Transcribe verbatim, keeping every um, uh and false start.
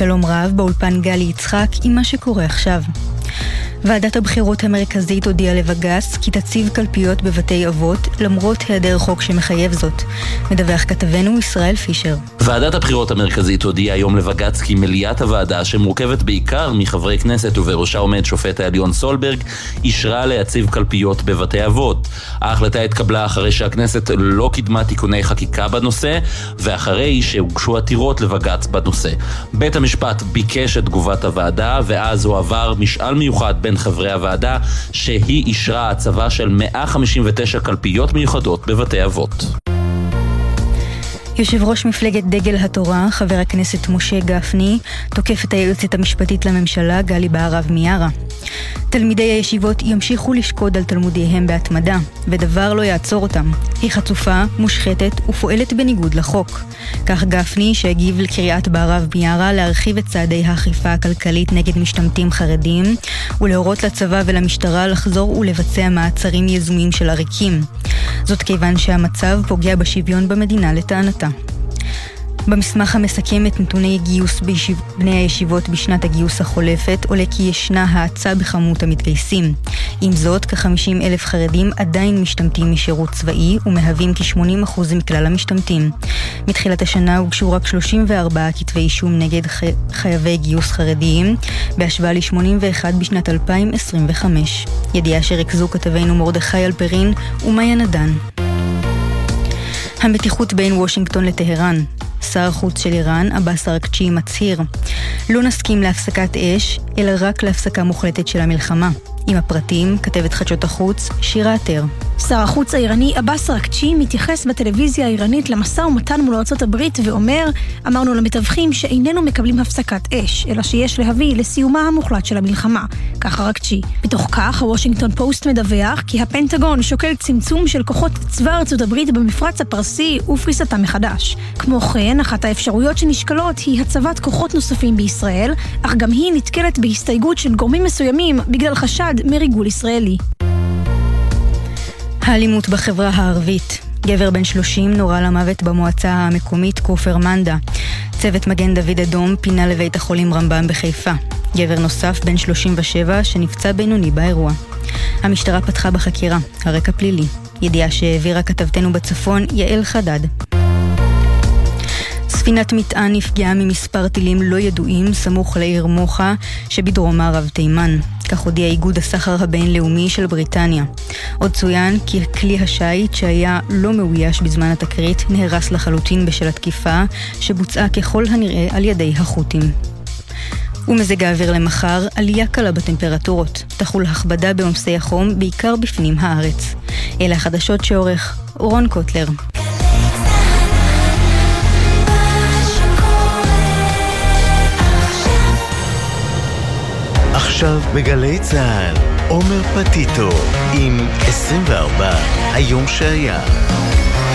שלום רב, באולפן גלי יצחק עם מה שקורה עכשיו. ועדת הבחירות המרכזית הודיעה לבג"ץ כי תציב קלפיות בבתי אבות למרות היעדר חוק שמחייב זאת. מדווח כתבנו ישראל פישר. ועדת הבחירות המרכזית הודיעה היום לבג"ץ כי מליאת הוועדה, שמורכבת בעיקר מחברי כנסת ובראשה עומד שופט העליון סולברג, אישרה להציב קלפיות בבתי אבות. ההחלטה התקבלה אחרי שהכנסת לא קידמה תיקוני חקיקה בנושא ואחרי שהוגשו עתירות לבג"ץ בנושא. בית המשפט ביקש את תגובת הוועדה ואז הועבר משאל מיוחד בין חברי הוועדה שהיא אישרה הצבה של מאה חמישים ותשע קלפיות מיוחדות בבתי אבות. יושב ראש מפלגת דגל התורה, חבר הכנסת משה גפני, תוקף את היועצת המשפטית לממשלה גלי בהרב מיארה. תלמידי הישיבות ימשיכו לשקוד על תלמודיהם בהתמדה, ודבר לא יעצור אותם. היא חצופה, מושחתת ופועלת בניגוד לחוק. כך גפני, שהגיב לקריאת בהרב מיארה להרחיב את צעדי האכיפה הכלכלית נגד משתמטים חרדים, ולהורות לצבא ולמשטרה לחזור ולבצע מעצרים יזומים של עריקים. זאת כיוון שהמצב פוגע בשוויון במדינה לטענתה. במסמך המסכם את נתוני גיוס בישיב... בני הישיבות בשנת הגיוס החולפת עולה כי ישנה האצה בכמות המתגייסים. עם זאת, כ-חמישים אלף חרדים עדיין משתמטים משירות צבאי ומהווים כ-שמונים אחוז מכלל המשתמטים. מתחילת השנה הוגשו רק שלושים וארבעה כתבי אישום נגד ח... חייבי גיוס חרדיים, בהשוואה ל-שמונים ואחד בשנת אלפיים עשרים וחמש. ידיעה שרקזו כתבינו מרדכי אלפרין ומאיה נדן. המתיחות בין וושינגטון לטהרן. שר החוץ של איראן, עבאס אראקצ'י, מצהיר: לא נסכים להפסקת אש, אלא רק להפסקה מוחלטת של המלחמה. עם הפרטים, כתבת חדשות החוץ, שירה עטר. שר החוץ האיראני עבאס אראקצ'י מתייחס בטלוויזיה האיראנית למשא ומתן מול ארצות הברית ואומר: אמרנו למתווכים שאיננו מקבלים הפסקת אש, אלא שיש להביא לסיומה המוחלט של המלחמה. כך אראקצ'י. בתוך כך, הוושינגטון פוסט מדווח כי הפנטגון שוקל צמצום של כוחות צבא ארצות הברית במפרץ הפרסי ופריסתה מחדש. כמו כן, אחת האפשרויות שנשקלות היא הצבת כוחות נוספים בישראל, אך גם היא נתקלת בהסתייגות של גורמים מסוימים בגלל חשד מריגול ישראלי. האלימות בחברה הערבית. גבר בן שלושים נורה למוות במועצה המקומית כופר מנדה. צוות מגן דוד אדום פינה לבית החולים רמב"ם בחיפה. גבר נוסף בן שלושים ושבע שנפצע בינוני באירוע. המשטרה פתחה בחקירה, הרקע פלילי. ידיעה שהעבירה כתבתנו בצפון יעל חדד. ספינת מטען נפגעה ממספר טילים לא ידועים סמוך לעיר מוחה שבדרום מערב תימן. כך הודיע איגוד הסחר הבינלאומי של בריטניה. עוד צוין כי כלי השיט שהיה לא מאויש בזמן התקרית נהרס לחלוטין בשל התקיפה שבוצעה ככל הנראה על ידי החות'ים. ומזג האוויר למחר, עלייה קלה בטמפרטורות. תחול הכבדה בעומסי החום בעיקר בפנים הארץ. אלה החדשות שעורך רון קוטלר. עכשיו בגלי צהל, עומר פטיטו עם עשרים וארבע, היום שהיה.